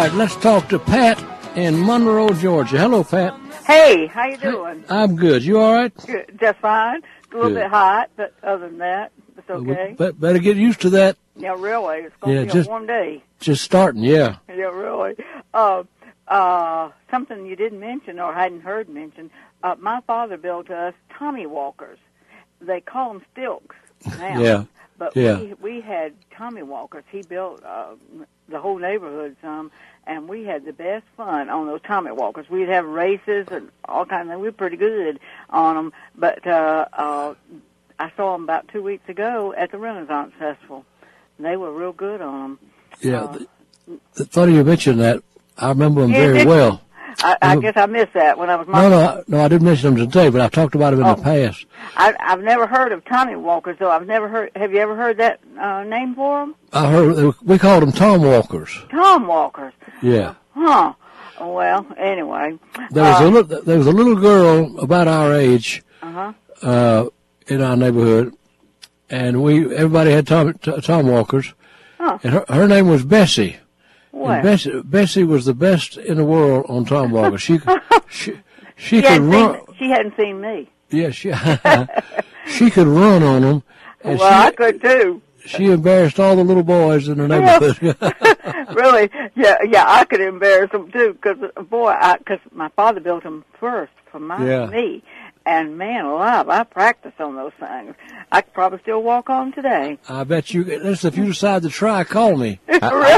All right, let's talk to Pat in Monroe, Georgia. Hello, Pat. Hey, how you doing? I'm good. You all right? Good, just fine. It's a little bit hot, but other than that, it's okay. Better get used to that. Yeah, really. It's going to be a warm day. Just starting, yeah. Yeah, really. Something you didn't mention or hadn't heard mentioned, my father built us Tommy Walkers. They call them stilts now. Yeah. But we had Tommy Walkers. He built the whole neighborhood some, and we had the best fun on those Tommy Walkers. We'd have races and all kinds of things. We were pretty good on them. But I saw them about 2 weeks ago at the Renaissance Festival. They were real good on them. Yeah. Funny you mentioned that. I remember them very well. I guess I missed that when I was. No, I didn't mention them today, but I've talked about them in the past. I've never heard of Tommy Walkers, though. I've never heard. Have you ever heard that name for them? I heard we called them Tom Walkers. Tom Walkers. Yeah. Huh. Well, anyway. There was a little girl about our age in our neighborhood, and everybody had Tom Walkers, and her name was Bessie. What? And Bessie was the best in the world on Tom Walker. She could run. She hadn't seen me. Yeah, she could run on them. Well, I could too. She embarrassed all the little boys in the neighborhood. Really? Yeah, I could embarrass them too, because my father built them first for me. And man alive, I practiced on those things. I could probably still walk on today. I bet you. If you decide to try, call me. Really?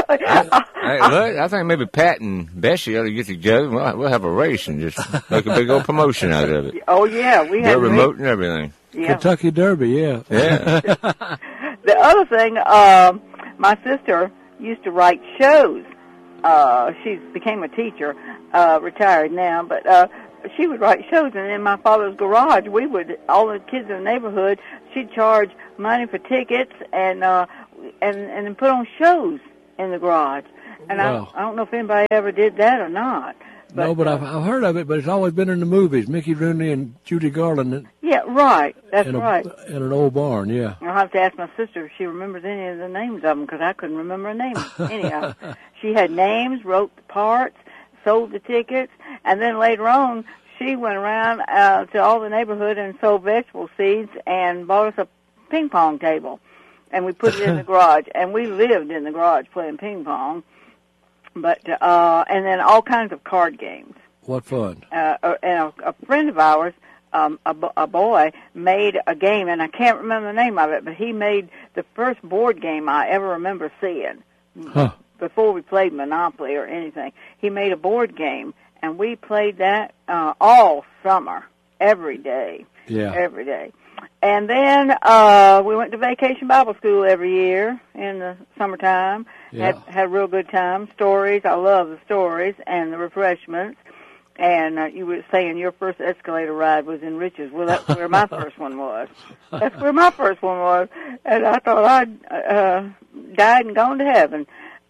I think maybe Pat and Bessie ought to get together. We'll have a race and just make a big old promotion out of it. Oh yeah, we had remote and everything. Yeah. Kentucky Derby, yeah. The other thing, my sister used to write shows. She became a teacher, retired now, but she would write shows, and in my father's garage, all the kids in the neighborhood, she'd charge money for tickets and then put on shows in the garage. And I don't know if anybody ever did that or not. But I've heard of it, but it's always been in the movies. Mickey Rooney and Judy Garland. Yeah, right. That's right. In an old barn, yeah. I'll have to ask my sister if she remembers any of the names of them, because I couldn't remember a name. Anyhow, she had names, wrote the parts, sold the tickets, and then later on, she went around to all the neighborhood and sold vegetable seeds and bought us a ping pong table. And we put it in the garage, and we lived in the garage playing ping pong. But and then all kinds of card games. What fun! And a friend of ours, a boy, made a game, and I can't remember the name of it, but he made the first board game I ever remember seeing. Before we played Monopoly or anything. He made a board game, and we played that all summer, every day. Yeah. Every day. And then we went to Vacation Bible School every year in the summertime. Yeah. Had a real good time. Stories, I love the stories and the refreshments. And you were saying your first escalator ride was in Riches. Well, that's where my first one was. That's where my first one was. And I thought I'd died and gone to heaven.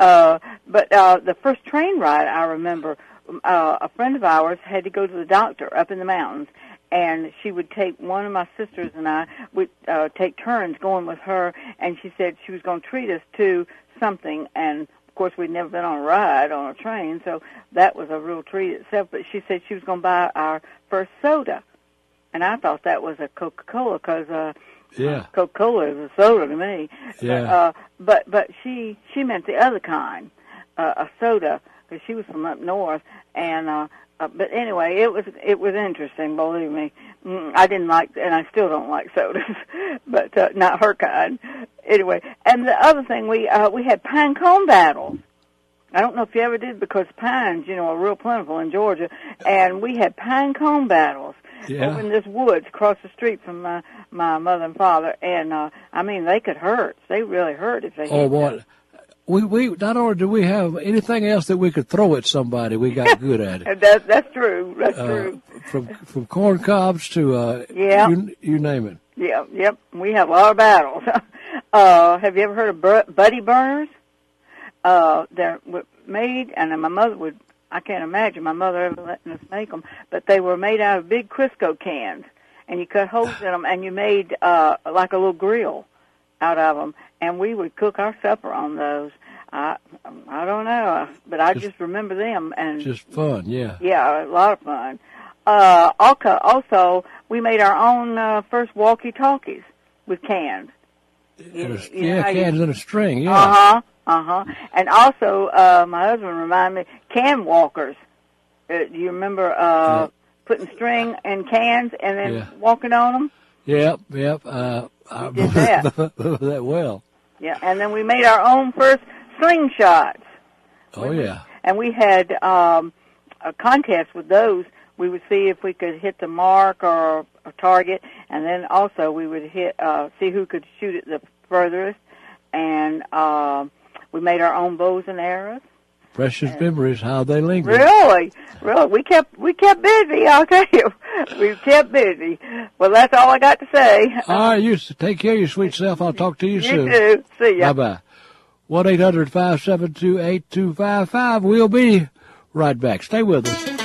But the first train ride I remember, a friend of ours had to go to the doctor up in the mountains. And she would take one of my sisters and I would take turns going with her, and she said she was going to treat us to something. And of course, we'd never been on a ride on a train, so that was a real treat itself. But she said she was going to buy our first soda, and I thought that was a Coca-Cola because Coca-Cola is a soda to me. Yeah. But she meant the other kind, a soda, because she was from up north, and. But anyway, it was interesting, believe me. I didn't like, and I still don't like sodas, but not her kind. Anyway, and the other thing, we had pine cone battles. I don't know if you ever did, because pines, are real plentiful in Georgia, and we had pine cone battles over in this woods across the street from my mother and father, and I mean, they could hurt. They really hurt if they hit boy. We not only do we have anything else that we could throw at somebody, we got good at it. That's true. That's true. From corn cobs to you name it. Yeah, yep. We have a lot of battles. Have you ever heard of buddy burners? They're made, and my mother would. I can't imagine my mother ever letting us make them, but they were made out of big Crisco cans, and you cut holes in them, and you made like a little grill out of them, and we would cook our supper on those. I don't know, but I just remember them. And just fun, yeah. Yeah, a lot of fun. Also, we made our own first walkie-talkies with cans. Cans in a string, yeah. And also, my husband reminded me, can walkers. Do you remember putting string in cans and then walking on them? Yep. I did that. remember that well. Yeah, and then we made our own first slingshots. Oh, yeah. And we had a contest with those. We would see if we could hit the mark or a target, and then also we would see who could shoot it the furthest. And we made our own bows and arrows. Precious memories, how they linger. Really. We kept busy, I'll tell you. We kept busy. Well, that's all I got to say. All right, you take care of your sweet self. I'll talk to you soon. You too. See ya. Bye-bye. 1-800-572-8255. We'll be right back. Stay with us.